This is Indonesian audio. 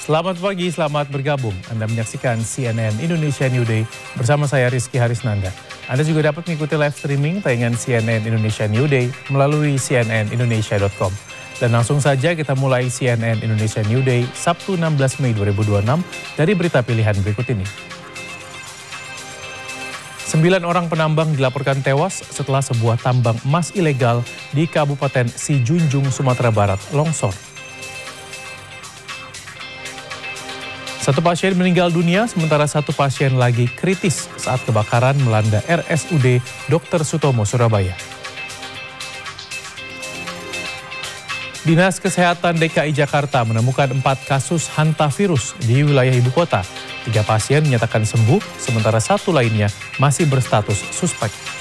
Selamat pagi, selamat bergabung. Anda menyaksikan CNN Indonesia New Day bersama saya Rizky Harisnanda. Anda juga dapat mengikuti live streaming tayangan CNN Indonesia New Day melalui cnnindonesia.com. Dan langsung saja kita mulai CNN Indonesia New Day Sabtu 16 Mei 2026 dari berita pilihan berikut ini. 9 orang penambang dilaporkan tewas setelah sebuah tambang emas ilegal di Kabupaten Sijunjung, Sumatera Barat longsor. 1 pasien meninggal dunia, sementara 1 pasien lagi kritis saat kebakaran melanda RSUD Dr. Sutomo, Surabaya. Dinas Kesehatan DKI Jakarta menemukan 4 kasus hantavirus di wilayah ibu kota. 3 pasien menyatakan sembuh, sementara 1 lainnya masih berstatus suspek.